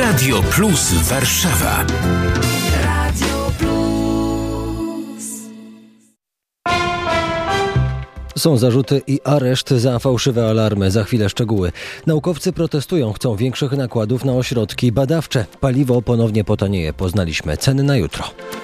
Radio Plus Warszawa. Radio Plus. Są zarzuty i areszt za fałszywe alarmy. Za chwilę szczegóły. Naukowcy protestują, chcą większych nakładów na ośrodki badawcze. Paliwo ponownie potanieje. Poznaliśmy ceny na jutro.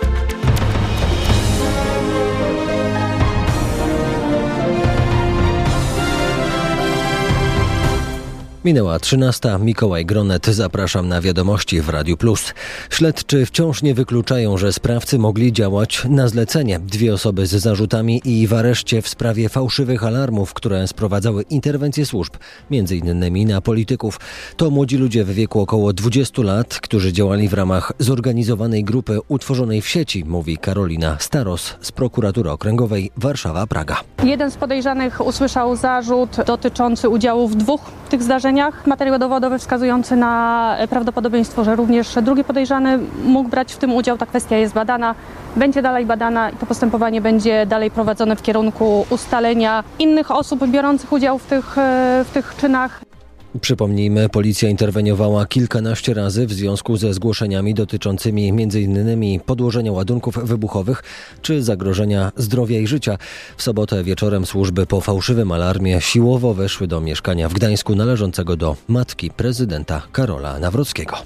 Minęła 13. Mikołaj Gronet. Zapraszam na wiadomości w Radiu Plus. Śledczy wciąż nie wykluczają, że sprawcy mogli działać na zlecenie. 2 osoby z zarzutami i w areszcie w sprawie fałszywych alarmów, które sprowadzały interwencje służb, m.in. na polityków. To młodzi ludzie w wieku około 20 lat, którzy działali w ramach zorganizowanej grupy utworzonej w sieci, mówi Karolina Staros z Prokuratury Okręgowej Warszawa-Praga. Jeden z podejrzanych usłyszał zarzut dotyczący udziału w 2 tych zdarzeniach. Materiał dowodowy wskazujący na prawdopodobieństwo, że również drugi podejrzany mógł brać w tym udział. Ta kwestia jest badana, będzie dalej badana i to postępowanie będzie dalej prowadzone w kierunku ustalenia innych osób biorących udział w tych czynach. Przypomnijmy, policja interweniowała kilkanaście razy w związku ze zgłoszeniami dotyczącymi m.in. podłożenia ładunków wybuchowych czy zagrożenia zdrowia i życia. W sobotę wieczorem służby po fałszywym alarmie siłowo weszły do mieszkania w Gdańsku należącego do matki prezydenta Karola Nawrockiego.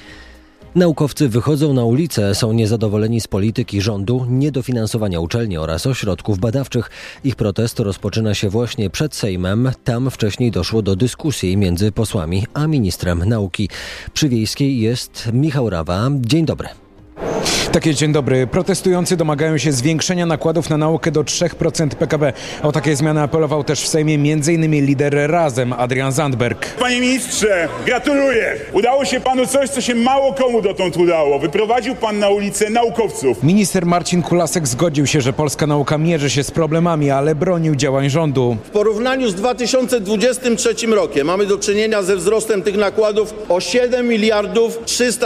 Naukowcy wychodzą na ulicę, są niezadowoleni z polityki rządu, niedofinansowania uczelni oraz ośrodków badawczych. Ich protest rozpoczyna się właśnie przed Sejmem. Tam wcześniej doszło do dyskusji między posłami a ministrem nauki. Przy Wiejskiej jest Michał Rawa. Dzień dobry. Takie dzień dobry. Protestujący domagają się zwiększenia nakładów na naukę do 3% PKB. O takie zmiany apelował też w Sejmie m.in. lider Razem Adrian Zandberg. Panie ministrze, gratuluję. Udało się panu coś, co się mało komu dotąd udało. Wyprowadził pan na ulicę naukowców. Minister Marcin Kulasek zgodził się, że polska nauka mierzy się z problemami, ale bronił działań rządu. W porównaniu z 2023 rokiem mamy do czynienia ze wzrostem tych nakładów o 7 miliardów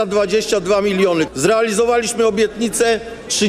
322 miliony. Zrealizowaliśmy obietnicę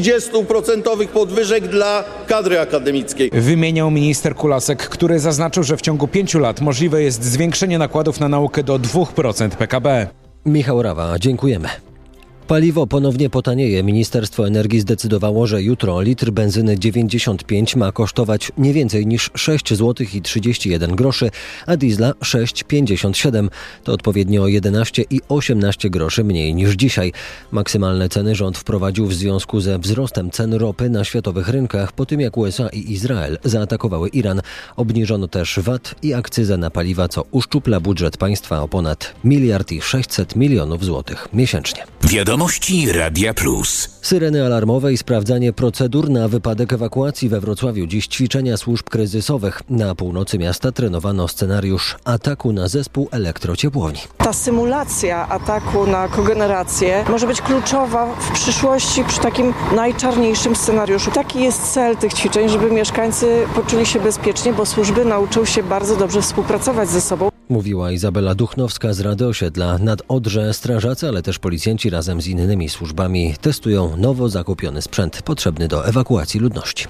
30% podwyżek dla kadry akademickiej. Wymieniał minister Kulasek, który zaznaczył, że w ciągu 5 lat możliwe jest zwiększenie nakładów na naukę do 2% PKB. Michał Rawa, dziękujemy. Paliwo ponownie potanieje. Ministerstwo Energii zdecydowało, że jutro litr benzyny 95 ma kosztować nie więcej niż 6 zł i 31 groszy, a diesla 6,57. To odpowiednio 11 i 18 groszy mniej niż dzisiaj. Maksymalne ceny rząd wprowadził w związku ze wzrostem cen ropy na światowych rynkach po tym, jak USA i Izrael zaatakowały Iran. Obniżono też VAT i akcyzę na paliwa, co uszczupla budżet państwa o ponad 1,6 mld złotych miesięcznie. Wiadomości Radia Plus. Syreny alarmowe i sprawdzanie procedur na wypadek ewakuacji we Wrocławiu. Dziś ćwiczenia służb kryzysowych. Na północy miasta trenowano scenariusz ataku na zespół elektrociepłowni. Ta symulacja ataku na kogenerację może być kluczowa w przyszłości przy takim najczarniejszym scenariuszu. Taki jest cel tych ćwiczeń, żeby mieszkańcy poczuli się bezpiecznie, bo służby nauczą się bardzo dobrze współpracować ze sobą. Mówiła Izabela Duchnowska z Rady Osiedla nad Odrze. Strażacy, ale też policjanci razem z innymi służbami testują nowo zakupiony sprzęt potrzebny do ewakuacji ludności.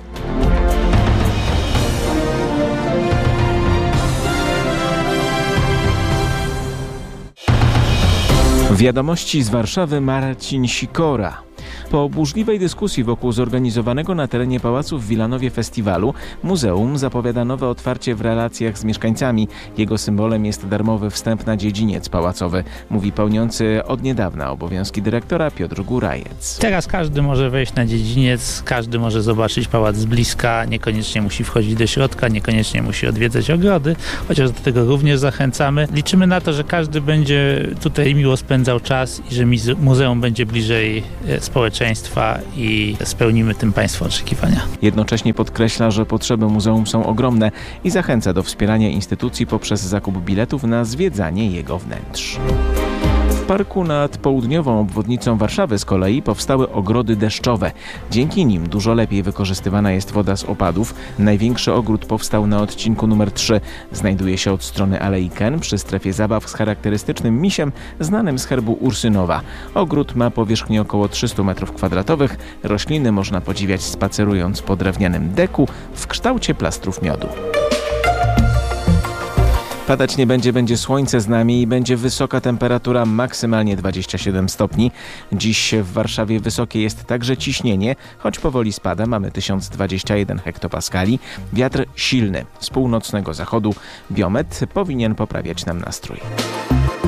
Wiadomości z Warszawy Marcin Sikora. Po burzliwej dyskusji wokół zorganizowanego na terenie pałacu w Wilanowie festiwalu, muzeum zapowiada nowe otwarcie w relacjach z mieszkańcami. Jego symbolem jest darmowy wstęp na dziedziniec pałacowy, mówi pełniący od niedawna obowiązki dyrektora Piotr Górajec. Teraz każdy może wejść na dziedziniec, każdy może zobaczyć pałac z bliska, niekoniecznie musi wchodzić do środka, niekoniecznie musi odwiedzać ogrody, chociaż do tego również zachęcamy. Liczymy na to, że każdy będzie tutaj miło spędzał czas i że muzeum będzie bliżej społeczeństwa i spełnimy tym Państwa oczekiwania. Jednocześnie podkreśla, że potrzeby muzeum są ogromne i zachęca do wspierania instytucji poprzez zakup biletów na zwiedzanie jego wnętrz. W parku nad południową obwodnicą Warszawy z kolei powstały ogrody deszczowe. Dzięki nim dużo lepiej wykorzystywana jest woda z opadów. Największy ogród powstał na odcinku numer 3. Znajduje się od strony Alei Ken przy strefie zabaw z charakterystycznym misiem znanym z herbu Ursynowa. Ogród ma powierzchnię około 300 m2. Rośliny można podziwiać spacerując po drewnianym deku w kształcie plastrów miodu. Padać nie będzie słońce z nami i będzie wysoka temperatura, maksymalnie 27 stopni. Dziś w Warszawie wysokie jest także ciśnienie, choć powoli spada, mamy 1021 hektopaskali. Wiatr silny z północnego zachodu. Biometr powinien poprawiać nam nastrój.